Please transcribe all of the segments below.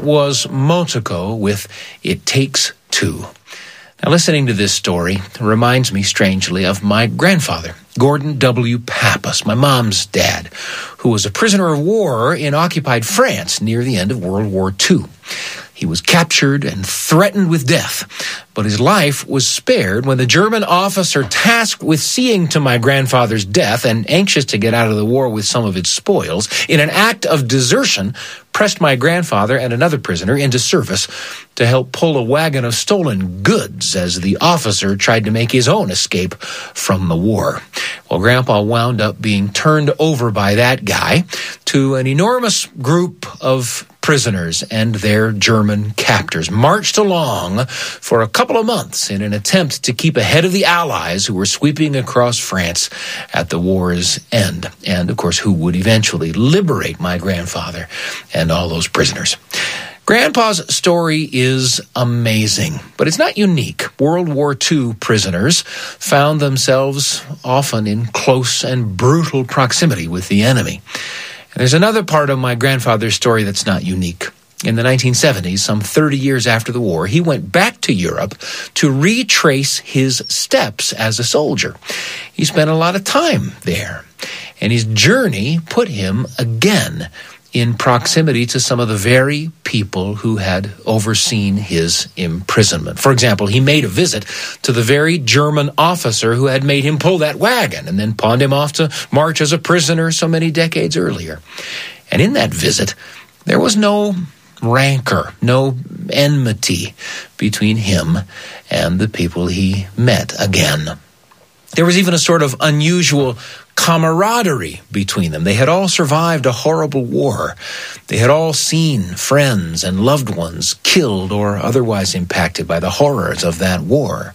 was Motoko with It Takes Two. Now, listening to this story reminds me strangely of my grandfather, Gordon W. Pappas, my mom's dad, who was a prisoner of war in occupied France near the end of World War II. He was captured and threatened with death, but his life was spared when the German officer tasked with seeing to my grandfather's death and anxious to get out of the war with some of its spoils, in an act of desertion, pressed my grandfather and another prisoner into service to help pull a wagon of stolen goods as the officer tried to make his own escape from the war. Well, Grandpa wound up being turned over by that guy to an enormous group of prisoners and their German captors, marched along for a couple of months in an attempt to keep ahead of the Allies who were sweeping across France at the war's end, and of course who would eventually liberate my grandfather and all those prisoners. Grandpa's story is amazing, but it's not unique. World War II prisoners found themselves often in close and brutal proximity with the enemy. There's another part of my grandfather's story that's not unique. In the 1970s, some 30 years after the war, he went back to Europe to retrace his steps as a soldier. He spent a lot of time there, and his journey put him again in proximity to some of the very people who had overseen his imprisonment. For example, he made a visit to the very German officer who had made him pull that wagon and then pawned him off to march as a prisoner so many decades earlier. And in that visit, there was no rancor, no enmity between him and the people he met again. There was even a sort of unusual camaraderie between them. They had all survived a horrible war. They had all seen friends and loved ones killed or otherwise impacted by the horrors of that war.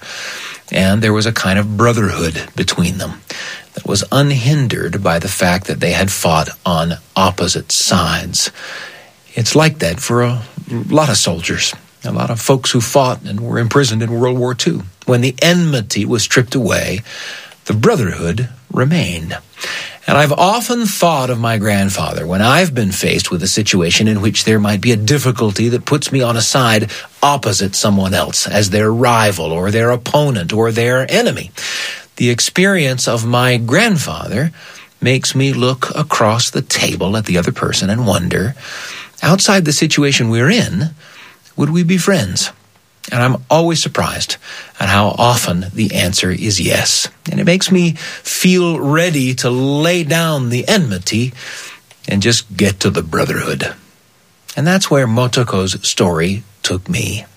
And there was a kind of brotherhood between them that was unhindered by the fact that they had fought on opposite sides. It's like that for a lot of soldiers, a lot of folks who fought and were imprisoned in World War II. When the enmity was stripped away, the brotherhood remained. And I've often thought of my grandfather when I've been faced with a situation in which there might be a difficulty that puts me on a side opposite someone else as their rival or their opponent or their enemy. The experience of my grandfather makes me look across the table at the other person and wonder, outside the situation we're in, would we be friends? And I'm always surprised at how often the answer is yes. And it makes me feel ready to lay down the enmity and just get to the brotherhood. And that's where Motoko's story took me.